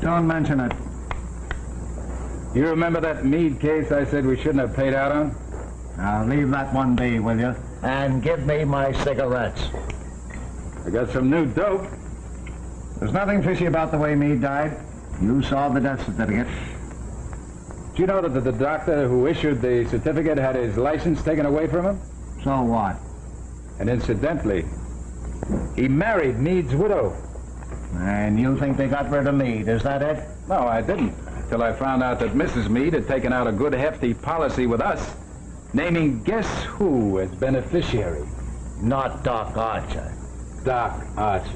Don't mention it. You remember that Meade case I said we shouldn't have paid out on? Now, leave that one be, will you? And give me my cigarettes. I got some new dope. There's nothing fishy about the way Meade died. You saw the death certificate. Did you know that the doctor who issued the certificate had his license taken away from him? So what? And incidentally, he married Meade's widow. And you think they got rid of Meade, is that it? No, I didn't. Until I found out that Mrs. Meade had taken out a good hefty policy with us, naming guess who as beneficiary? Not Doc Archer. Doc Archer.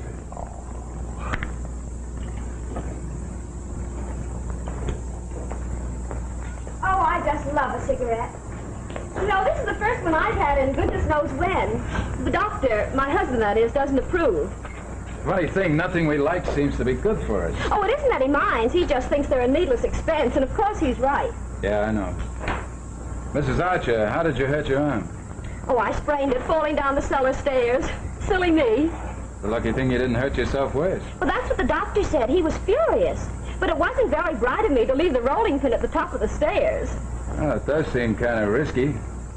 Oh, I just love a cigarette. You know, this is the first one I've had in goodness knows when. The doctor, my husband that is, doesn't approve. Funny thing, nothing we like seems to be good for us. Oh, it isn't that he minds. He just thinks they're a needless expense, and of course he's right. Yeah, I know. Mrs. Archer, how did you hurt your arm? Oh, I sprained it falling down the cellar stairs. Silly me. The lucky thing you didn't hurt yourself worse. Well, that's what the doctor said. He was furious. But it wasn't very bright of me to leave the rolling pin at the top of the stairs. Oh, it does seem kind of risky.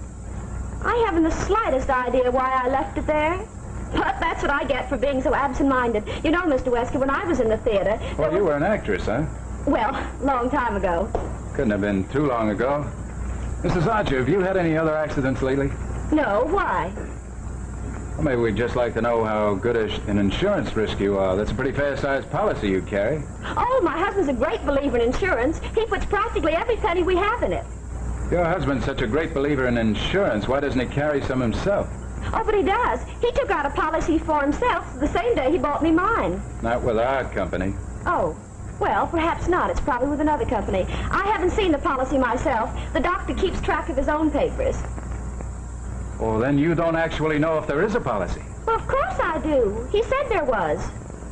I haven't the slightest idea why I left it there. But that's what I get for being so absent-minded. You know, Mr. Wesker, when I was in the theater... Well, you were an actress, huh? Well, long time ago. Couldn't have been too long ago. Mrs. Archer, have you had any other accidents lately? No, why? Well, maybe we'd just like to know how good an insurance risk you are. That's a pretty fair-sized policy you carry. Oh, my husband's a great believer in insurance. He puts practically every penny we have in it. Your husband's such a great believer in insurance. Why doesn't he carry some himself? Oh, but he does. He took out a policy for himself the same day he bought me mine. Not with our company. Oh, well, perhaps not. It's probably with another company. I haven't seen the policy myself. The doctor keeps track of his own papers. Well, then you don't actually know if there is a policy. Well, of course I do. He said there was.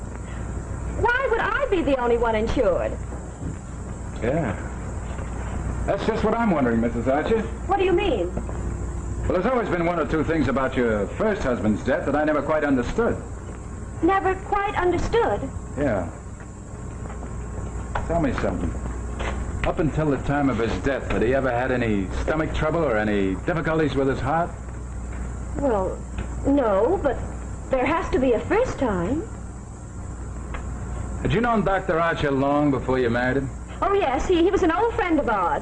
Why would I be the only one insured? Yeah. That's just what I'm wondering, Mrs. Archer. What do you mean? Well, there's always been one or two things about your first husband's death that I never quite understood. Never quite understood? Yeah. Tell me something. Up until the time of his death, had he ever had any stomach trouble or any difficulties with his heart? Well, no, but there has to be a first time. Had you known Dr. Archer long before you married him? Oh, yes, he was an old friend of ours.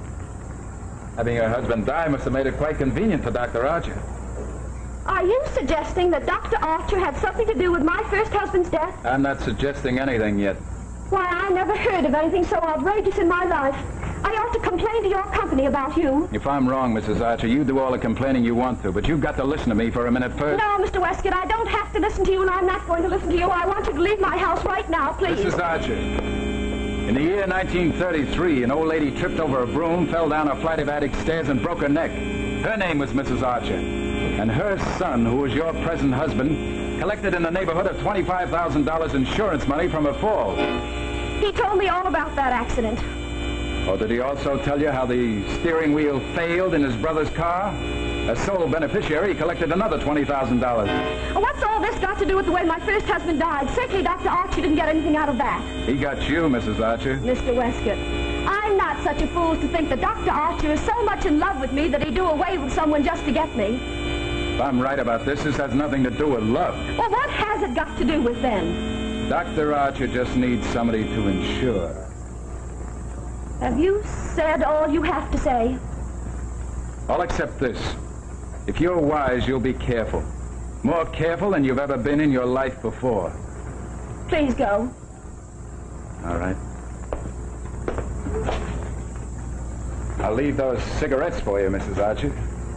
Having your husband die must have made it quite convenient for Dr. Archer. Are you suggesting that Dr. Archer had something to do with my first husband's death? I'm not suggesting anything yet. Why, I never heard of anything so outrageous in my life. I ought to complain to your company about you. If I'm wrong, Mrs. Archer, you do all the complaining you want to, but you've got to listen to me for a minute first. No, Mr. Westcott, I don't have to listen to you, and I'm not going to listen to you. I want you to leave my house right now, please. Mrs. Archer, in the year 1933, an old lady tripped over a broom, fell down a flight of attic stairs, and broke her neck. Her name was Mrs. Archer. And her son, who was your present husband, collected in the neighborhood of $25,000 insurance money from her fall. He told me all about that accident. Oh, did he also tell you how the steering wheel failed in his brother's car? As sole beneficiary, he collected another $20,000. What's all this got to do with the way my first husband died? Certainly Dr. Archer didn't get anything out of that. He got you, Mrs. Archer. Mr. Westcott, I'm not such a fool to think that Dr. Archer is so much in love with me that he'd do away with someone just to get me. If I'm right about this has nothing to do with love. Well, what has it got to do with then? Dr. Archer just needs somebody to insure. Have you said all you have to say? All except this. If you're wise, you'll be careful. More careful than you've ever been in your life before. Please go. All right. I'll leave those cigarettes for you, Mrs. Archer.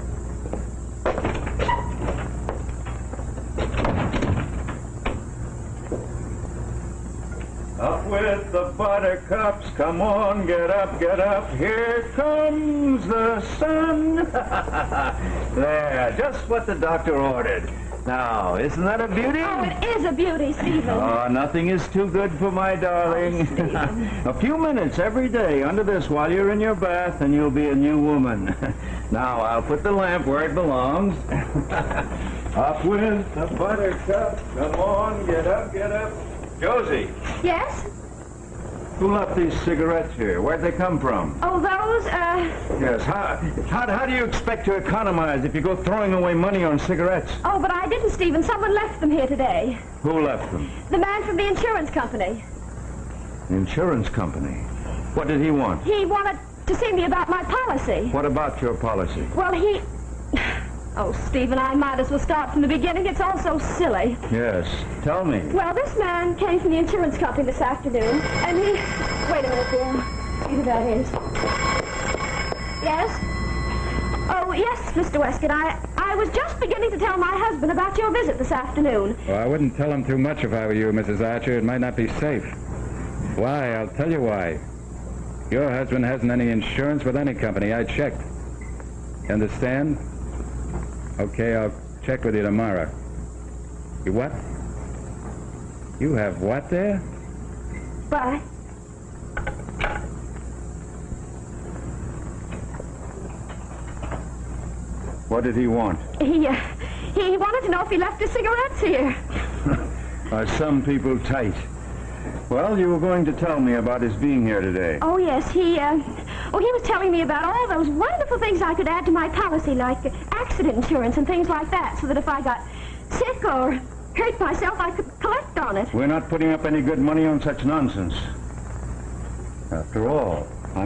Up with the buttercups, come on, get up, here comes the sun. There, just what the doctor ordered. Now, isn't that a beauty? Oh, it is a beauty, Stephen. Oh, nothing is too good for my darling. A few minutes every day under this while you're in your bath, and you'll be a new woman. Now, I'll put the lamp where it belongs. Up with the buttercup, come on, get up. Josie. Yes? Who left these cigarettes here? Where'd they come from? Oh, those, Yes, how do you expect to economize if you go throwing away money on cigarettes? oh, but I didn't, Stephen. Someone left them here today. Who left them? The man from the insurance company. The insurance company. What did he want? He wanted to see me about my policy. What about your policy? Well, he... Oh, Stephen, I might as well start from the beginning. It's all so silly. Yes, tell me. Well, this man came from the insurance company this afternoon, and he... Wait a minute, dear. See who that is. Yes? Oh, yes, Mr. Westcott. I was just beginning to tell my husband about your visit this afternoon. Well, I wouldn't tell him too much if I were you, Mrs. Archer. It might not be safe. Why? I'll tell you why. Your husband hasn't any insurance with any company. I checked. You understand? Okay, I'll check with you tomorrow. You what? You have what there? Bye. What did he want? He wanted to know if he left his cigarettes here. Are some people tight? Well, you were going to tell me about his being here today. Oh, yes, he was telling me about all those wonderful things I could add to my policy, like accident insurance and things like that, so that if I got sick or hurt myself, I could collect on it. We're not putting up any good money on such nonsense. After all,